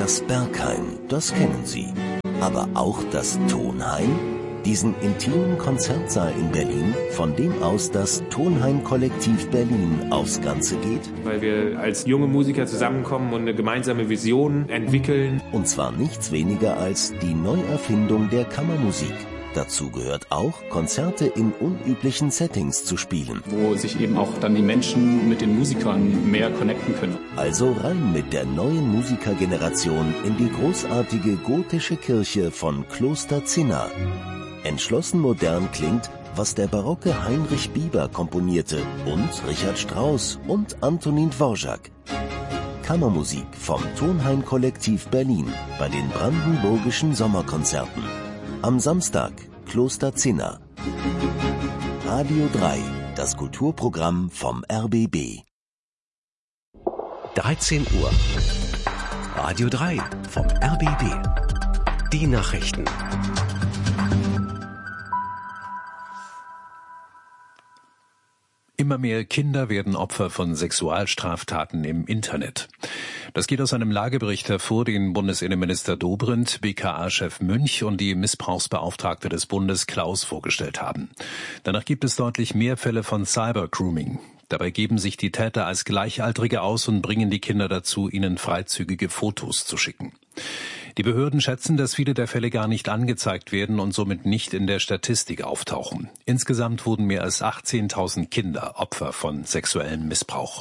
Das Berghain, das kennen Sie. Aber auch das Tonhain? Diesen intimen Konzertsaal in Berlin, von dem aus das Tonhain-Kollektiv Berlin aufs Ganze geht? Weil wir als junge Musiker zusammenkommen und eine gemeinsame Vision entwickeln. Und zwar nichts weniger als die Neuerfindung der Kammermusik. Dazu gehört auch, Konzerte in unüblichen Settings zu spielen. Wo sich eben auch dann die Menschen mit den Musikern mehr connecten können. Also rein mit der neuen Musikergeneration in die großartige gotische Kirche von Kloster Zinna. Entschlossen modern klingt, was der barocke Heinrich Bieber komponierte und Richard Strauss und Antonin Dvorak. Kammermusik vom Tonhain-Kollektiv Berlin bei den Brandenburgischen Sommerkonzerten. Am Samstag Kloster Zinna. Radio 3, das Kulturprogramm vom RBB. 13 Uhr. Radio 3 vom RBB. Die Nachrichten. Immer mehr Kinder werden Opfer von Sexualstraftaten im Internet. Das geht aus einem Lagebericht hervor, den Bundesinnenminister Dobrindt, BKA-Chef Münch und die Missbrauchsbeauftragte des Bundes Klaus vorgestellt haben. Danach gibt es deutlich mehr Fälle von Cyber-Grooming. Dabei geben sich die Täter als Gleichaltrige aus und bringen die Kinder dazu, ihnen freizügige Fotos zu schicken. Die Behörden schätzen, dass viele der Fälle gar nicht angezeigt werden und somit nicht in der Statistik auftauchen. Insgesamt wurden mehr als 18.000 Kinder Opfer von sexuellem Missbrauch.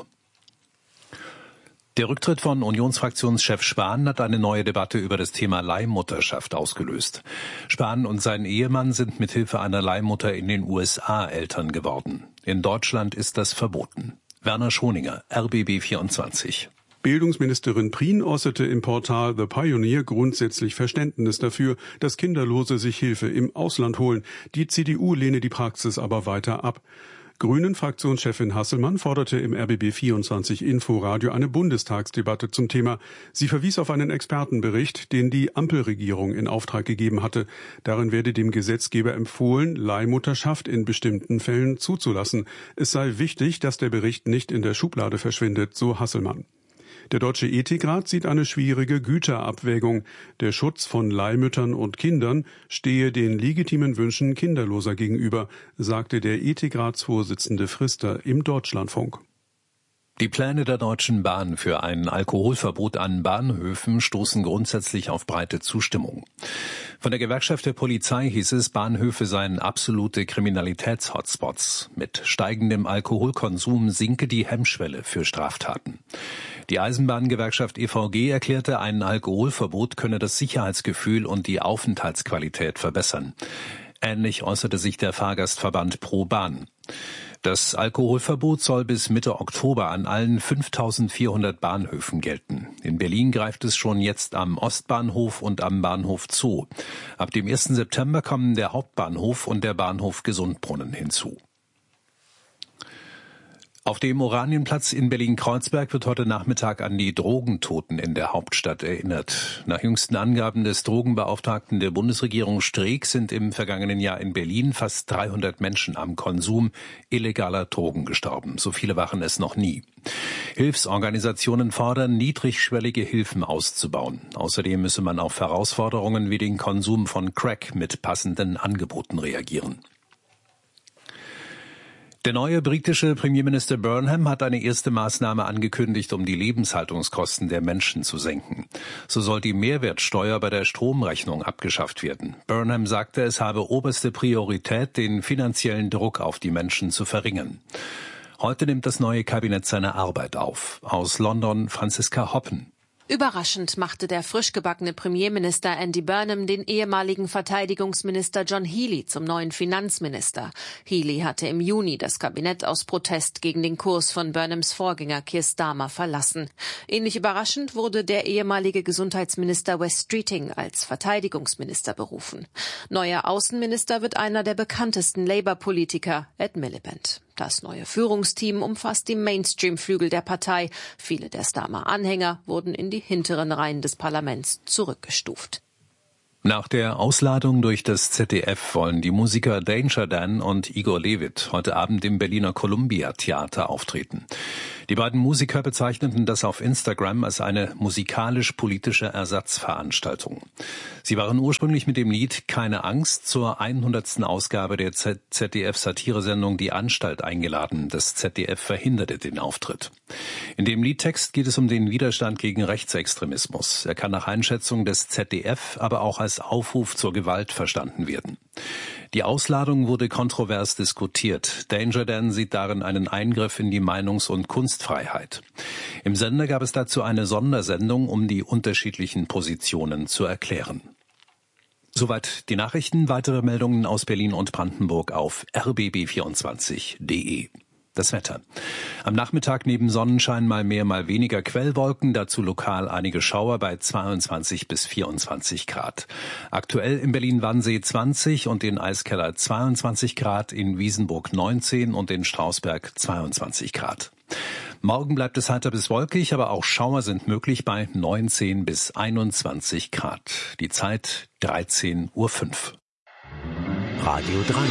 Der Rücktritt von Unionsfraktionschef Spahn hat eine neue Debatte über das Thema Leihmutterschaft ausgelöst. Spahn und sein Ehemann sind mithilfe einer Leihmutter in den USA Eltern geworden. In Deutschland ist das verboten. Werner Schroninger, RBB 24. Bildungsministerin Prien äußerte im Portal The Pioneer grundsätzlich Verständnis dafür, dass Kinderlose sich Hilfe im Ausland holen. Die CDU lehne die Praxis aber weiter ab. Grünen-Fraktionschefin Hasselmann forderte im RBB 24 Inforadio eine Bundestagsdebatte zum Thema. Sie verwies auf einen Expertenbericht, den die Ampelregierung in Auftrag gegeben hatte. Darin werde dem Gesetzgeber empfohlen, Leihmutterschaft in bestimmten Fällen zuzulassen. Es sei wichtig, dass der Bericht nicht in der Schublade verschwindet, so Hasselmann. Der Deutsche Ethikrat sieht eine schwierige Güterabwägung. Der Schutz von Leihmüttern und Kindern stehe den legitimen Wünschen Kinderloser gegenüber, sagte der Ethikratsvorsitzende Frister im Deutschlandfunk. Die Pläne der Deutschen Bahn für ein Alkoholverbot an Bahnhöfen stoßen grundsätzlich auf breite Zustimmung. Von der Gewerkschaft der Polizei hieß es, Bahnhöfe seien absolute Kriminalitäts-Hotspots. Mit steigendem Alkoholkonsum sinke die Hemmschwelle für Straftaten. Die Eisenbahngewerkschaft EVG erklärte, ein Alkoholverbot könne das Sicherheitsgefühl und die Aufenthaltsqualität verbessern. Ähnlich äußerte sich der Fahrgastverband Pro Bahn. Das Alkoholverbot soll bis Mitte Oktober an allen 5.400 Bahnhöfen gelten. In Berlin greift es schon jetzt am Ostbahnhof und am Bahnhof Zoo. Ab dem 1. September kommen der Hauptbahnhof und der Bahnhof Gesundbrunnen hinzu. Auf dem Oranienplatz in Berlin-Kreuzberg wird heute Nachmittag an die Drogentoten in der Hauptstadt erinnert. Nach jüngsten Angaben des Drogenbeauftragten der Bundesregierung Streeck sind im vergangenen Jahr in Berlin fast 300 Menschen am Konsum illegaler Drogen gestorben. So viele waren es noch nie. Hilfsorganisationen fordern, niedrigschwellige Hilfen auszubauen. Außerdem müsse man auf Herausforderungen wie den Konsum von Crack mit passenden Angeboten reagieren. Der neue britische Premierminister Burnham hat eine erste Maßnahme angekündigt, um die Lebenshaltungskosten der Menschen zu senken. So soll die Mehrwertsteuer bei der Stromrechnung abgeschafft werden. Burnham sagte, es habe oberste Priorität, den finanziellen Druck auf die Menschen zu verringern. Heute nimmt das neue Kabinett seine Arbeit auf. Aus London Franziska Hoppen. Überraschend machte der frisch gebackene Premierminister Andy Burnham den ehemaligen Verteidigungsminister John Healey zum neuen Finanzminister. Healey hatte im Juni das Kabinett aus Protest gegen den Kurs von Burnhams Vorgänger Keir Starmer verlassen. Ähnlich überraschend wurde der ehemalige Gesundheitsminister Wes Streeting als Verteidigungsminister berufen. Neuer Außenminister wird einer der bekanntesten Labour-Politiker, Ed Miliband. Das neue Führungsteam umfasst die Mainstream-Flügel der Partei. Viele der Starmer-Anhänger wurden in die hinteren Reihen des Parlaments zurückgestuft. Nach der Ausladung durch das ZDF wollen die Musiker Danger Dan und Igor Levit heute Abend im Berliner Columbia Theater auftreten. Die beiden Musiker bezeichneten das auf Instagram als eine musikalisch-politische Ersatzveranstaltung. Sie waren ursprünglich mit dem Lied Keine Angst zur 100. Ausgabe der ZDF-Satiresendung Die Anstalt eingeladen. Das ZDF verhinderte den Auftritt. In dem Liedtext geht es um den Widerstand gegen Rechtsextremismus. Er kann nach Einschätzung des ZDF aber auch als Aufruf zur Gewalt verstanden werden. Die Ausladung wurde kontrovers diskutiert. Danger Dan sieht darin einen Eingriff in die Meinungs- und Kunstfreiheit. Im Sender gab es dazu eine Sondersendung, um die unterschiedlichen Positionen zu erklären. Soweit die Nachrichten. Weitere Meldungen aus Berlin und Brandenburg auf rbb24.de. Das Wetter. Am Nachmittag neben Sonnenschein mal mehr, mal weniger Quellwolken, dazu lokal einige Schauer bei 22 bis 24 Grad. Aktuell in Berlin-Wannsee 20 und in Eiskeller 22 Grad, in Wiesenburg 19 und in Strausberg 22 Grad. Morgen bleibt es heiter bis wolkig, aber auch Schauer sind möglich bei 19 bis 21 Grad. Die Zeit 13:05 Uhr. Radio 3.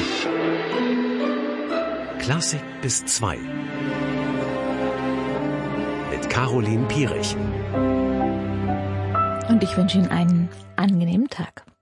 Klassik bis 2. Mit Caroline Pierich. Und ich wünsche Ihnen einen angenehmen Tag.